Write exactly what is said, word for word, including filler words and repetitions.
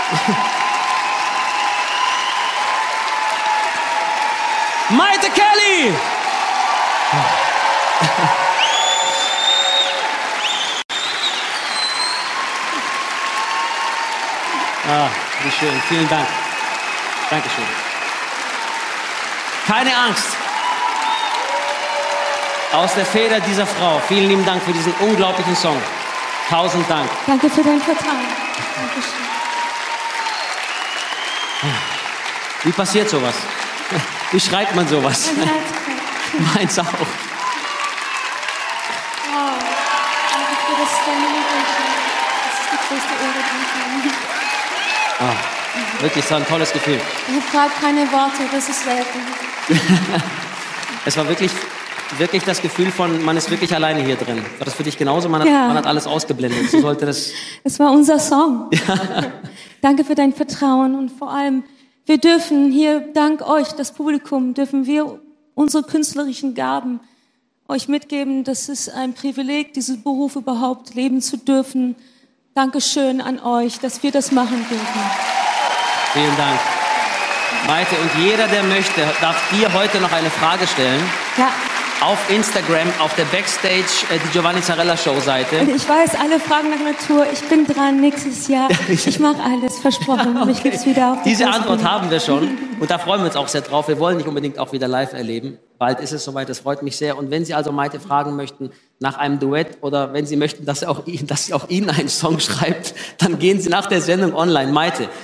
Maite Kelly! Ah, wie schön. Vielen Dank. Dankeschön. Keine Angst. Aus der Feder dieser Frau. Vielen lieben Dank für diesen unglaublichen Song. Tausend Dank. Danke für dein Vertrauen. Dankeschön. Wie passiert sowas? Wie schreibt man sowas? Mein Herz brennt. Meins auch. Wow. Danke für das Standing Ovation. Das ist die größte Ehre, die ich habe. Ah, wirklich so ein tolles Gefühl. Ich habe gerade keine Worte, das ist selten. Es war wirklich, wirklich das Gefühl von, man ist wirklich alleine hier drin. War das für dich genauso? Man hat, Ja. man hat alles ausgeblendet. So sollte das... Es war unser Song. Danke für dein Vertrauen und vor allem, wir dürfen hier, dank euch, das Publikum, dürfen wir unsere künstlerischen Gaben euch mitgeben. Das ist ein Privileg, diesen Beruf überhaupt leben zu dürfen. Dankeschön an euch, dass wir das machen dürfen. Vielen Dank. Maite, und jeder, der möchte, darf dir heute noch eine Frage stellen. Ja. Auf Instagram, auf der Backstage, äh, die Giovanni Zarella Show Seite. Und ich weiß, alle fragen nach Natur. Ich bin dran nächstes Jahr. Ich mache alles, versprochen. Mich gibt's wieder auf die Diese Bühne. Antwort haben wir schon und da freuen wir uns auch sehr drauf. Wir wollen nicht unbedingt auch wieder live erleben. Bald ist es soweit, das freut mich sehr. Und wenn Sie also Maite fragen möchten nach einem Duett oder wenn Sie möchten, dass, er auch, dass sie auch Ihnen einen Song schreibt, dann gehen Sie nach der Sendung online. Maite,